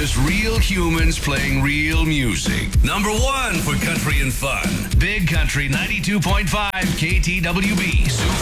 Just real humans playing real music. Number one for country and fun. Big Country 92.5 KTWB.